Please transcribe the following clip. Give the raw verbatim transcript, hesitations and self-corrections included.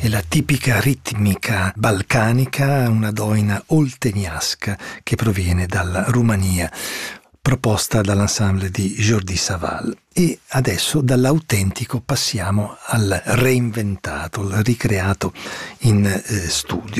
è la tipica ritmica balcanica, una doina olteniasca che proviene dalla Romania, proposta dall'ensemble di Jordi Savall. E adesso dall'autentico passiamo al reinventato, al ricreato in eh, studio.